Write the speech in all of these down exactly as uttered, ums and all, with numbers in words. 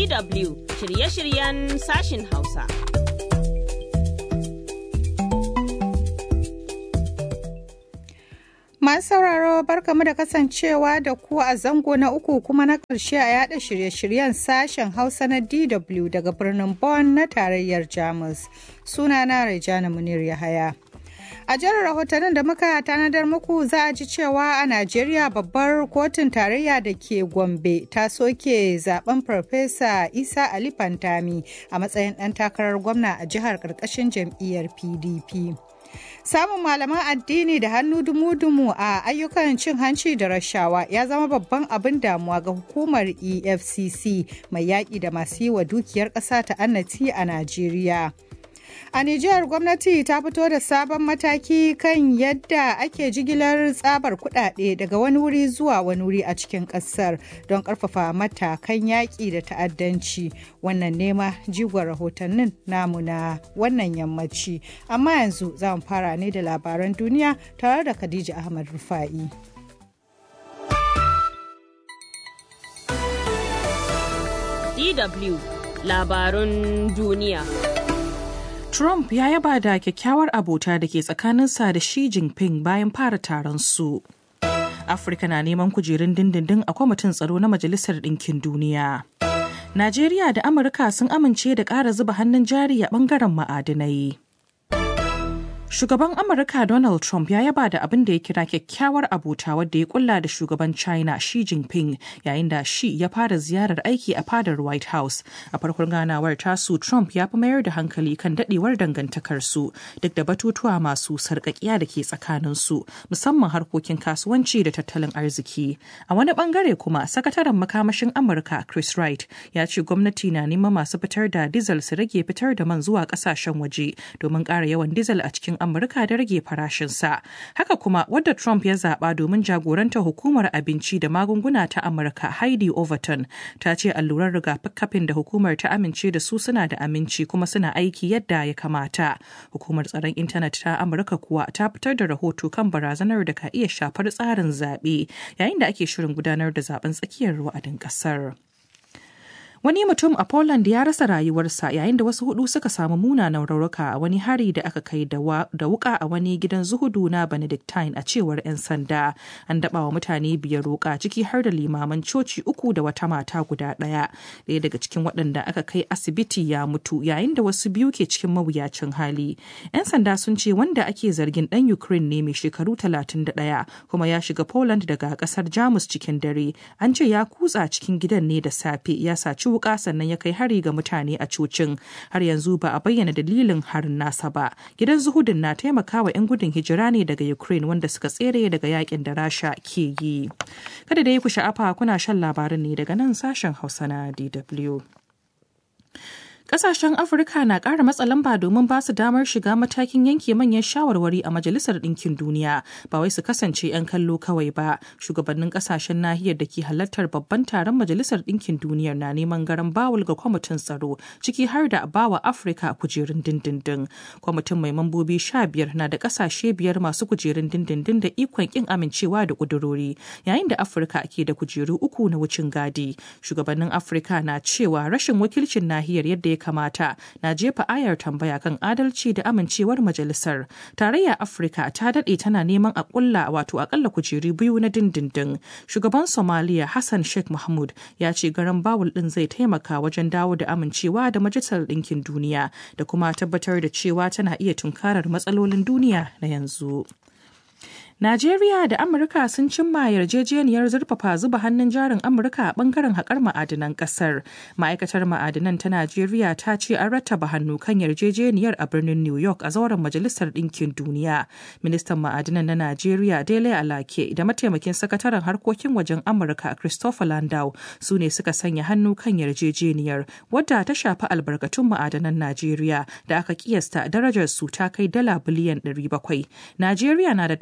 W shirye-shiryen sashin Hausa. Masu sauraro barkamu da kasancewa da ku a zango na uku kuma na ƙarshe a yada shirye-shiryen sashen Hausa na D W daga birnin Bonn na tarayyar Jamus. Sunana Rejana Munir Yahaya. A jihar rahotannin da muka tanadar muku za a ji cewa a Najeriya babbar kotun tarayya da ke Gombe ta soke zaben Farfesa Isa Ali Fantami a matsayin ɗan takarar gwamna a jihar ƙarƙashin jam'iyyar P D P. Samun malaman addini da hannu dumu-dumu a ayyukan cin hanci da rashawa ya zama babban abin damuwa ga hukumar E F C C mai yaƙi da masu yi wa dukiyar ƙasa ta'annati a Najeriya. A Nijar gwamnati ta fito da sabon mataki kan yadda ake jigilar tsabar kuɗaɗe daga wani wuri zuwa wani wuri a cikin ƙasar don ƙarfafa matakan yaƙi da ta'addanci. Wannan nema jigon rahotannin namu na wannan yammaci. Amma yanzu za mu fara ne da labaran duniya tare da Khadija Ahmad Rufa'i. D W Labarun duniya. Trump ya yaba da kyakkyawar abota da ke tsakaninsa da Xi Jinping bayan fara taron su. Afirka na neman kujerun dindindin a kwamitin tsaro na Majalisar Ɗinkin Duniya. Najeriya da Amurka sun amince da ƙara zuba hannun jari a ɓangaren ma'adinai. Shugaban Amurka Donald Trump ya yaba da abin da ya kira kyakkyawar abota wadda ya kulla da shugaban China Xi Jinping yayin da Xi ya fara ziyarar aiki a fadar White House. A farkon ganawar tasu, Trump ya fi mayar da hankali kan dadewar dangantakarsu duk da batutuwa masu sarƙaƙiya da ke tsakaninsu, musamman harkokin kasuwanci da tattalin arziki. A wani bangare kuma, sakataren makamashin Amurka Chris Wright ya ce gwamnati na neman masu fitar da dizal su rage fitar da man zuwa ƙasashen waje domin ƙara yawan dizal a cikin Amurka da rage farashinsa. Haka kuma wadda Trump ya zaɓa domin jagoranta hukumar abinci da magunguna ta Amurka Heidi Overton ta ce alluran rigakafin da hukumar ta amince da su suna da aminci kuma suna aiki yadda ya kamata. Hukumar tsaron intanet ta Amurka kuwa ta fitar da rahoto kan barazanar da ka iya shafar tsarin zaɓe yayin da ake shirin gudanar da zaben tsakiyar wa'adin ƙasar. Wani mutum a Poland ya rasa rayuwarsa yayin da wasu hudu suka samu munanan raunuka a wani hari da aka kai da wuka a wani gidan zuhudu na Benedictine a cewar 'yan sanda. An daba wa mutane biyar roƙa ciki har da limaman coci uku da wata mata guda ɗaya. Ɗaya daga cikin waɗanda aka kai asibiti ya mutu yayin da wasu biyu ke cikin mawuyacin hali. 'Yan sanda sun ce wanda ake zargin ɗan Ukraine ne mai shekaru talatin da ɗaya kuma ya shiga Poland daga ƙasar Jamus cikin dare. An ce ya kutsa cikin gidan ne da safe ya saci wuka sannan ya kai hari ga mutane a cocin. Har yanzu ba a bayyana dalilin harin nasa ba. Gidan zuhudin na taimakawa 'yan gudun hijira ne daga Ukraine wanda suka tsere daga yakin da Rasha ke yi. Kada da yi ku sha'afa kuna shan labarin ne daga nan sashen Hausa na D W. Ƙasashen Afirka na ƙara matsa lamba domin ba su damar shiga matakin yanke manyan shawarwari a Majalisar Ɗinkin Duniya, ba wai su kasance 'yan kallo kawai ba. Shugabannin ƙasashen nahiyar da ke halartar babban taron Majalisar Ɗinkin Duniyar na neman garan bawul ga kwamitin tsaro, ciki har da bawa Afirka kujerun dindindin. Kwamitin mai mambobi sha biyar na da ƙasashe biyar masu kujerun dindindin da ikon ƙin amincewa da ƙudurori, yayin da Afirka ke da kujeru uku na wucin gadi. Shugabannin Afirka na cewa rashin wakilcin nahiyar yadda ya kamata na jefa ayar tambaya kan adalci da amincewar majalisar. Tarayyar Afirka ta daɗe tana neman a ƙulla wato akalla kujeru biyu na dindindin. Shugaban Somaliya Hassan Sheikh Mahmud ya ce garan bawul ɗin zai taimaka wajen dawo da amincewa da Majalisar Ɗinkin Duniya da kuma tabbatar da cewa tana iya tunkarar matsalolin duniya na yanzu. Najeriya da Amurka sun cimma yarjejeniyar zurfafa zuba hannun jarin Amurka a bangaren haƙar ma'adinan ƙasar. Ma'aikatar ma'adinan ta Najeriya ta ce an rattaba hannu kan yarjejeniyar a birnin New York a zauren Majalisar Ɗinkin Duniya. Ministan ma'adinan na Najeriya Dele Alake da mataimakin sakataren harkokin wajen Amurka Christopher Landau su ne suka sanya hannu kan yarjejeniyar wadda ta shafi albarkatun ma'adanan Najeriya da aka kiyasta darajar su ta kai dala biliyan ɗari bakwai. Najeriya na da tarin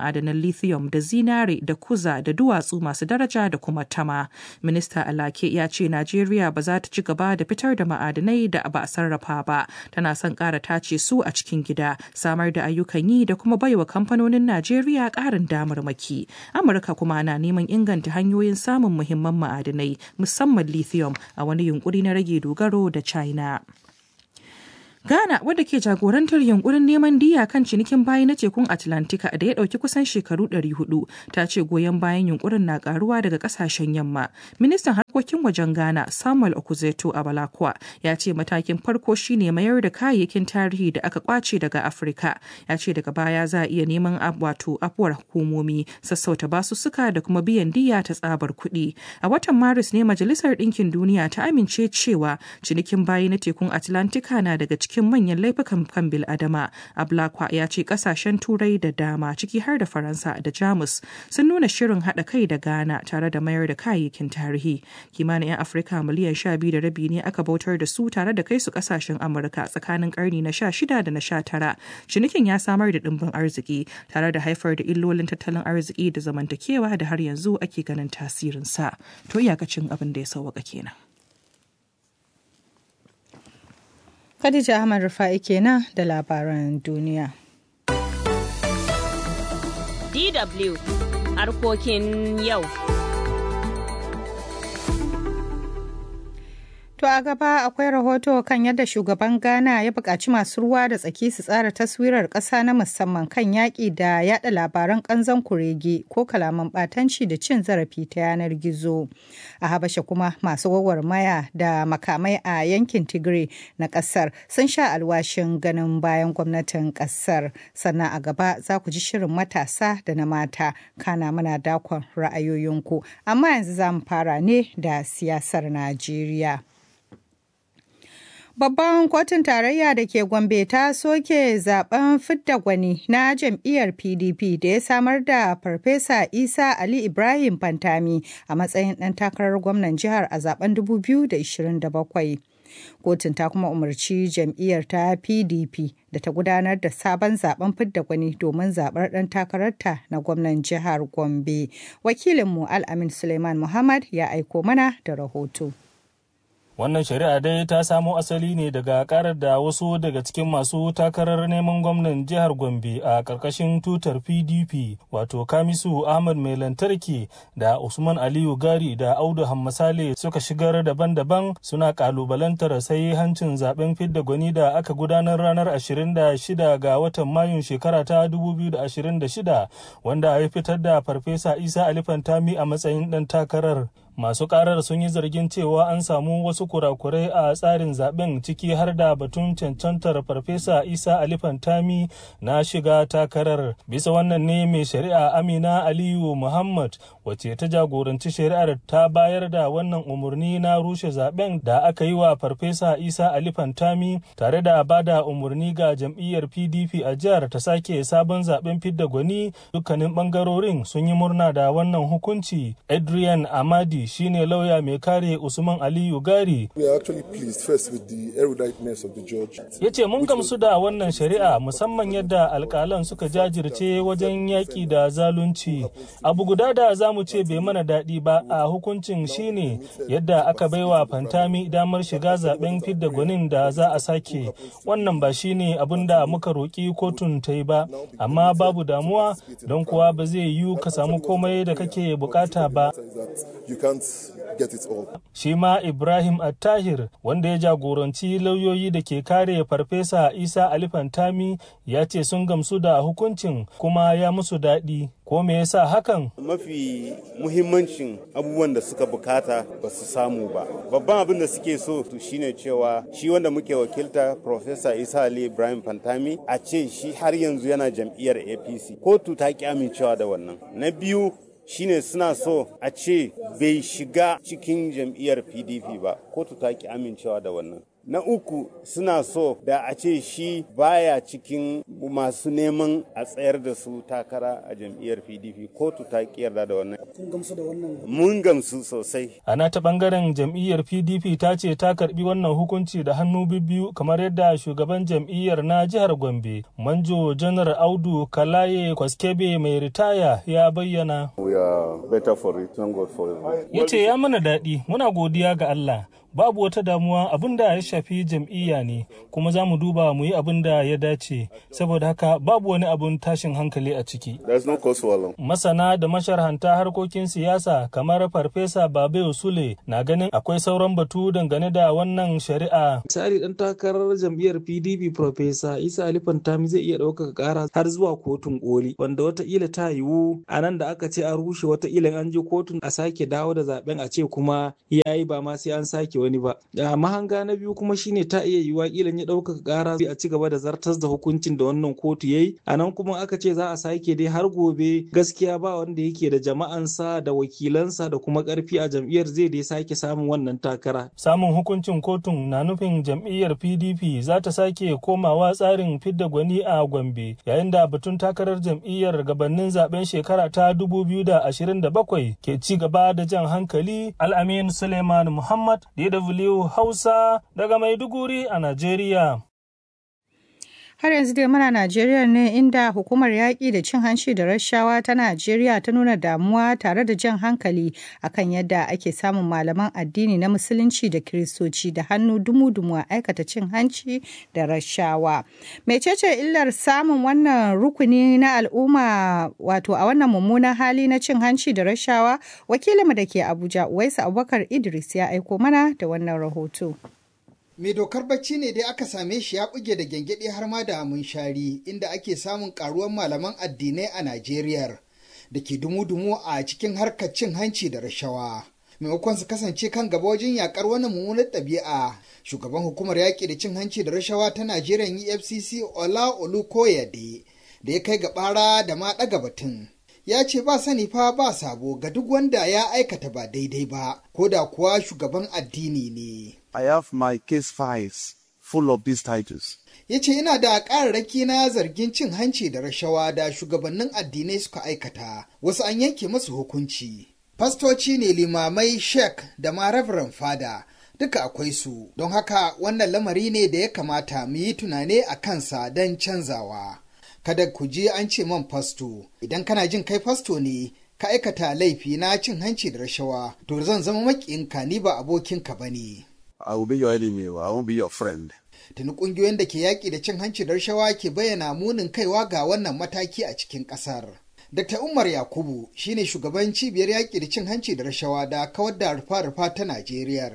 ma'adanan lithium da zinare da kuza da duwatsu masu daraja da kuma tama. Minista Alake ya ce Najeriya ba za ta ci gaba da fitar da ma'adanai da ba a sarrafa ba. Tana son ƙara tace su a cikin gida, samar da ayyukan yi da kuma baiwa kamfanonin Najeriya ƙarin damarmaki. Amurka kuma na neman inganta hanyoyin samun muhimman ma'adanai musamman lithium a wani yunkuri na rage dogaro da China. Ghana, wadda ke jagorantar yunkurin neman diya kan cinikin bayi na tekun Atlantika da ya ɗauki kusan shekaru ɗari hudu, ta ce goyon bayan yunkurin na karuwa daga ƙasashen yamma. Ministan harkokin wajen Ghana, Samuel Okuzeto Abalakwa, ya ce matakin farko shine mayar da kayayyakin tarihi da aka kwace daga Afirka. Ya ce daga baya za a iya neman wato afuwar hukumomi, sassauta basussuka da kuma biyan diya ta tsabar kuɗi. A watan Maris ne Majalisar Ɗinkin Duniya ta amince cewa cinikin bayi na tekun Atlantika na daga cikin cikin manyan laifukan kan bil'adama. Ablakwa ya ce kasashen turai da dama ciki har da Faransa da Jamus sun nuna shirin haɗa kai da Ghana tare da mayar da kayayyakin tarihi. Kimanin 'yan Afirka miliyan sha biyu da rabi ne aka bautar da su tare da kai su kasashen Amurka tsakanin karni na sha shida da na sha tara. Cinikin ya samar da ɗimbin arziki tare da haifar da illolin tattalin arziki da zamantakewa da har yanzu ake ganin tasirinsa. To iyakacin abin da ya sauwaka kenan. Khadija Ahmad Rufa'i kenan da labaran duniya. D W harkokin yau. To a gaba akwai rahoto kan yadda shugaban Ghana ya buƙaci masu ruwa da tsaki su tsara taswirar ƙasa na musamman kan yaƙi da yaɗa labaran ƙanzon kurege ko kalaman ɓatanci da cin zarafi ta yanar gizo. A Habasha kuma masu gwagwarmaya da makamai a yankin Tigray na ƙasar sun sha alwashin ganin bayan gwamnatin ƙasar. Sannan a gaba za ku ji shirin matasa da na mata, kana muna dakon ra'ayoyinku. Amma yanzu za mu fara ne da siyasar Najeriya. Babban kotun tarayya da ke Gombe ta soke zaben fidda gwani na jam'iyyar P D P da ya samar da Farfesa Isa Ali Ibrahim Fantami a matsayin ɗan takarar gwamnan jihar a zaben dubu biyu da ishirin da bakwai. Kotun ta kuma umarci jam'iyyar ta P D P da ta gudanar da sabon zaben fidda gwani domin zaɓar ɗan takararta na gwamnan jihar Gombe. Wakilinmu Al-Amin Suleiman Muhammad ya aiko mana da rahoto. Wannan shari'a dai ta samo asali ne daga karar da wasu daga cikin masu takarar neman gwamnan jihar Gombe a ƙarƙashin tutar P D P, wato Kamisu Ahmad Mai Lantarki da Usman Aliyu Gari da Audu Hammasale suka shigar daban-daban suna ƙalubalantar sai hancin zaben fidda gwani da aka gudanar ranar ashirin da shida ga watan Mayun shekara ta dubu biyu da ashirin da shida, wanda ya fitar da Farfesa Isa Ali Fantami a matsayin ɗan takarar. Masu karar sun yi zargin cewa an samu wasu kurakurai a tsarin zaben, ciki har da batun cancantar Farfesa Isa Ali Fantami na shiga takarar. Bisa wannan ne mai shari'a Amina Aliyu Muhammad, wacce ta jagoranci shari'ar, ta bayar da wannan umarni na rushe zaben da aka yi wa Farfesa Isa Ali Fantami, tare da bada umarni ga jam'iyyar P D P a jihar ta sake sabon zaben fidda gwani. Dukkanin bangarorin sun yi murna da wannan hukunci. Adrian Amadi shine lauya mai kare Usman Aliyu Gari. Ya ce mun gamsu da wannan shari'a, musamman yadda alkalan suka jajirce wajen yaƙi da zalunci. Abu guda da za mu ce bai mana daɗi ba a hukuncin shine yadda aka baiwa Fantami damar shiga zaben fidda gwanin da za a sake. Wannan ba shine abin da muka roƙi kotun ta yi ba, amma babu damuwa don kuwa ba zai yiwu ka samu komai da kake bukata ba. Shi ma Ibrahim Attahir, wanda ya jagoranci lauyoyi da ke kare Farfesa Isa Ali Fantami, ya ce sun gamsu da hukuncin kuma ya musu daɗi. Ko me yasa hakan? Mafi muhimmancin abubuwan da suka bukata ba su samu ba. Babban abin da suke so shine cewa shi wanda muke wakilta Professor Isa Ali Ibrahim Fantami a ce shi har yanzu yana jam'iyyar A P C. Kotu ta ki amincewa da wannan. Na biyu shine suna so a ce bai shiga cikin jam'iyyar P D P ba. Kotu ta ki amincewa da wannan. Na uku suna so da a ce shi baya cikin masu neman a tsayar da su takara a jam'iyyar P D P. Kotu ta ki yarda da wannan. Kun gamsu da wannan? Mun gamsu sosai. A nata bangaren jam'iyyar P D P ta ce ta karbi wannan hukunci da hannu bibbiyu kamar yadda shugaban jam'iyyar na jihar Gombe, Manjo Janar Audu Kalaye Kwaskebe mai ritaya ya bayyana. We are better for it. Thank God for it. Ya ce ya mana daɗi, muna godiya ga Allah. Babu wata damuwa, abin da ya shafi jam'iyya ne, kuma za mu duba mu yi abin da ya dace, saboda haka babu wani abin tashin hankali a ciki. No, masana da masharhanta harkokin siyasa kamar Farfesa Babe Sule na ganin akwai sauran batu dangane da wannan shari'a. Misali dan takarar jam'iyyar P D P Farfesa Isa Ali Fantami zai iya ɗaukaka ƙara har zuwa kotun koli, wanda wataƙila ta yiwu a nan da aka ce an rushe, wataƙila an je kotun a sake dawo da zaben a ce kuma yayi ba ma sai an sake wani ba. A mahanga na biyu kuma shine ta iya yiwuwa kilan ya ɗaukaka ƙara a ci gaba da zartas da hukuncin da wannan kotu yayi. A nan kuma aka ce za a sake dai har gobe gaskiya ba wanda yake da jama'ansa da wakilansa da kuma ƙarfi a jam'iyyar zai dai sake samun wannan takara. Samun hukuncin kotun na nufin jam'iyyar P D P za ta sake komawa tsarin fidda gwani a Gombe, yayin da batun takarar jam'iyyar gabanin zaben shekara ta dubu biyu da ashirin da bakwai ke ci gaba da jan hankali. Al-Amin Suleiman Muhammad, D W Hausa daga Maiduguri a Najeriya. Har yanzu dai muna Najeriya ne, inda hukumar yaƙi da cin hanci da rashawa ta Najeriya ta nuna damuwa tare da jan hankali akan yadda ake samun malaman addini na Musulunci da Kiristoci da hannu dumu-dumu a aikata cin hanci da rashawa. Mecece illar samun wannan rukuni na al'umma wato a wannan mummunan hali na cin hanci da rashawa? Wakilinmu da ke Abuja, Uwaisu Abubakar Idris, ya aiko mana da wannan rahoto. Mai dokar bacci ne dai aka same shi ya buge da gyangyaɗe har ma da munshari, inda ake samun karuwar malaman addinai a Najeriya da ke dumu-dumu a cikin harkar cin hanci da rashawa. Maimakon su kasance kan gaba wajen yakar wannan mummunar ɗabi'a, shugaban hukumar yaƙi da cin hanci da rashawa ta Najeriya E F C C Ola Olukoyede da ya kai ga ɓara da ma ɗaga batun. Ya ce ba sani fa ba sabo ga duk wanda ya aikata ba daidai ba, ko da kuwa shugaban addini ne. I have my case files full of these titles. Ya ce ina da ƙararraki na zargin cin hanci da rashawa da shugabannin addinai suka aikata, wasu an yanke masu hukunci. Fastoci ne, limamai, shek da ma reverend fada, duka akwai su, don haka wannan lamari ne da ya kamata mu yi tunane a kansa don canzawa. Kada ku ji an ce man fasto, idan kana jin kai fasto ne, ka aikata laifi na cin hanci da rashawa, to zan zama maƙiyinka, ni ba abokinka ba ne. I will be your enemy, I won't be your friend. Tuni ƙungiyoyin da ke yaƙi da cin hanci da rashawa ke bayyana munin kaiwa ga wannan mataki a cikin ƙasar. Dokta Umar Yakubu shine shugaban cibiyar yaƙi da cin hanci da rashawa da kawar da rufa-rufa ta Najeriya.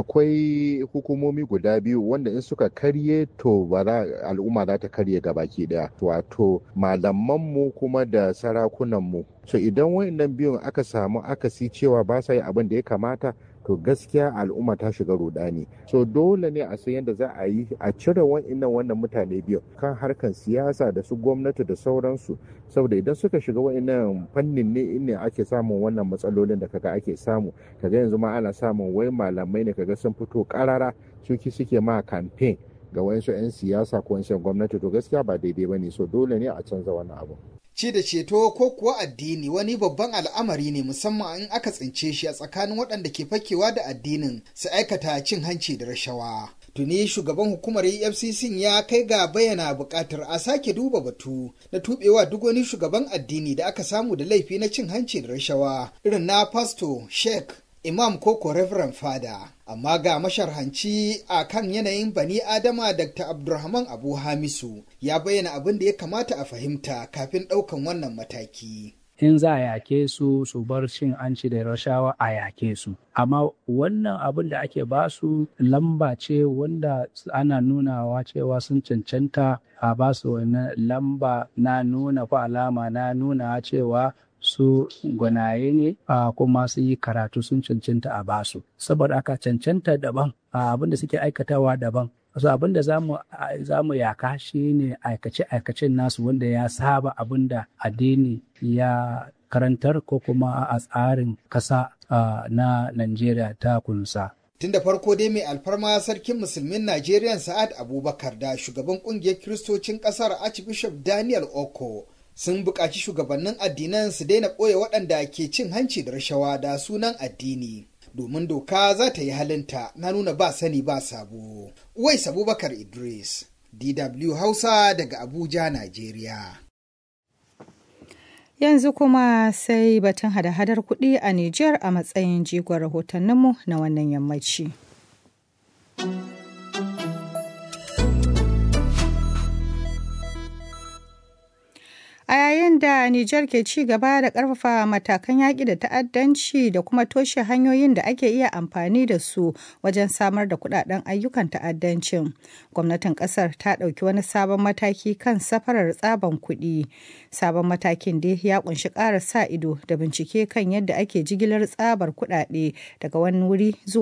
Akwai hukumomi guda biyu wanda in suka karye to ba za al'umma za ta karye gabaki daya, wato malamanmu kuma da sarakunanmu. So idan wayannan biyun aka samu akasi cewa ba sa yi abin da ya kamata, to gaskiya al'umma ta shiga rudani. So dole ne a san yadda za a yi a cire wa'annan wannan mutane biyu kan harkan siyasa da su gwamnati da sauransu, saboda idan suka shiga wa'annan fannin ne inne ake samun wannan matsalolin da kaga ake samu. Kaga yanzu ma ana samun wai malamai ne kaga sun fito karara suki suke ma campaign ga wayansu 'yan siyasa ko 'yan gwamnati, to gaskiya ba daidai bane. So dole ne a canza wannan abu. Ci da ceto ko kuwa addini wani babban al'amari ne, musamman in aka tsince shi a tsakanin waɗanda ke fakewa da addinin su aikata cin hanci da rashawa. Tuni shugaban hukumar E F C C ya kai ga bayyana buƙatar a sake duba batu na tuɓewa duk wani shugaban addini da aka samu da laifi na cin hanci da rashawa irin na pasto, sheik, imam koko reverend fada. Amma ga masharhanci a kan yanayin bani adama Dokta Abdulrahman Abu Hamisu ya bayyana abin da ya kamata a fahimta kafin ɗaukan wannan mataki. In za a yake su su bar cin hanci da rashawa a yake su, amma wannan abin da ake ba su lamba ce wanda ana nunawa cewa sun cancanta a ba su wani lamba na nuna ko alama na nuna cewa su gwanaye ne a kuma su yi karatu sun cancanta a basu, saboda aka cancanta daban abin da suke aikatawa daban. Wasu abin da za mu yaka shi ne aikace-aikacen nasu wanda ya saba abin da addini ya karantar ko kuma a tsarin kasa na Najeriya ta kunsa. Tun da farko dai mai alfarma sarkin musulmin Najeriya Sa'ad Abubakar da shugaban kungiyar Kiristocin ƙasar Archbishop Daniel Oko sun buƙaci shugabannin addinan su daina ɓoye waɗanda ke cin hanci da rashawa da sunan addini. Domin doka za ta yi halinta na nuna ba sani ba sabo. Uwais Abubakar Idris, D W Hausa daga Abuja, Najeriya. Yanzu kuma sai batun hada-hadar kuɗi a Nijar a matsayin jigon rahotanninmu na wannan yammaci. A yayin da Nijar ke ci gaba da ƙarfafa matakan yaƙi da ta'addanci da kuma toshe hanyoyin da ake iya amfani da su wajen samar da kuɗaɗen ayyukan ta'addancin, gwamnatin ƙasar ta ɗauki wani sabon mataki kan safarar tsaban kuɗi. Sabon matakin dai ya ƙunshi ƙara sa ido da bincike kan yadda ake jigilar tsabar kuɗaɗe daga wani wuri zuwa